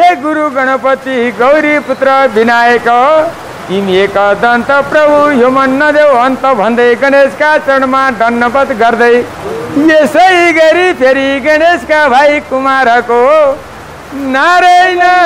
गुरु गणपति गौरी पुत्र विनायक तिमी एक दन्त प्रभु यो मन नदेऊ अन्त भन्दै गणेशका चरणमा दण्डवत गर्दै यसै गरी फेरि गणेशका भाइ कुमारको नारायण